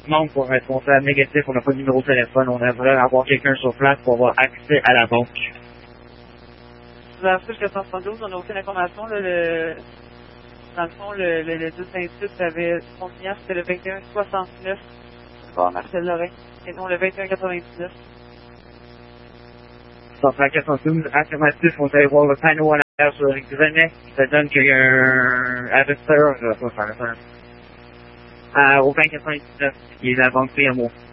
manque pour un responsable négatif, on n'a pas de numéro de téléphone, on aimerait avoir quelqu'un sur place pour avoir accès à la banque. Dans la fiche 472, on n'a aucune information. Là, dans le fond, le 1028 avait son client, c'était le 2169. Bon, Marcel Lorrain. Et non, le 2199. Donc, la 412, affirmatif, on va aller voir le panneau en arrière sur le Grenet. Ça donne qu'il y a un investisseur, au 2099, qui est la banque PMO.